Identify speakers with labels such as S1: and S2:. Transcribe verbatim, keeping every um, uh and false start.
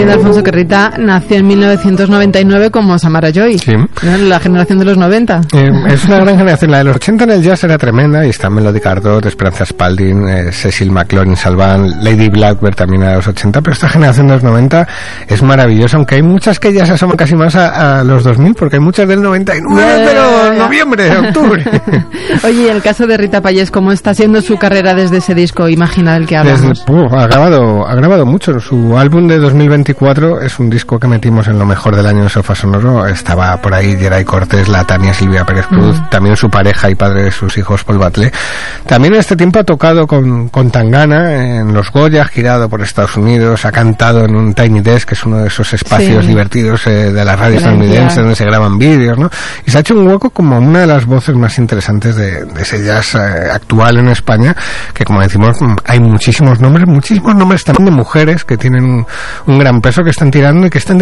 S1: diciendo, Alfonso, que Rita nació en mil novecientos noventa y nueve como Samara Joy.
S2: Sí.
S1: La generación de los noventa.
S2: Eh, es una gran generación. La de los ochenta en el jazz era tremenda, y está Melody Gardot, Esperanza Spalding, eh, Cecil McLaurin Salvant, Lady Blackbird también era de los ochenta, pero esta generación de los noventa es maravillosa, aunque hay muchas que ya se asoman casi más a, a los dos mil, porque hay muchas del noventa y nueve, yeah, pero yeah. noviembre, octubre.
S1: Oye, en el caso de Rita Payés, ¿cómo está siendo su carrera desde ese disco Imagina del que hablamos?
S2: Desde, uh, ha grabado, ha grabado mucho. Su álbum de dos mil veinticuatro es un disco que metimos en lo mejor del año en Sofá Sonoro. Estaba por ahí Geray Cortés, la Tania Silvia Pérez Cruz, mm. también su pareja y padre de sus hijos, Paul Batlé. También en este tiempo ha tocado con, con Tangana en los Goya, ha girado por Estados Unidos, ha cantado en un Tiny Desk, que es uno de esos espacios sí. divertidos eh, de la radio estadounidense donde se graban vídeos, ¿no? Y se ha hecho un hueco como una de las voces más interesantes de, de ese jazz eh, actual en España, que como decimos, hay muchísimos nombres, muchísimos nombres también de mujeres que tienen un, un gran peso, que están tirando y que están